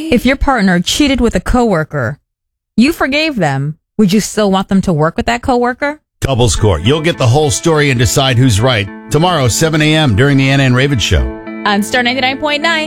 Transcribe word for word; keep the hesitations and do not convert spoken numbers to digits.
If your partner cheated with a coworker, you forgave them, would you still want them to work with that coworker? Couples Court. You'll get the whole story and decide who's right tomorrow, seven a.m. during the Anna and Raven Show. On Star ninety-nine point nine.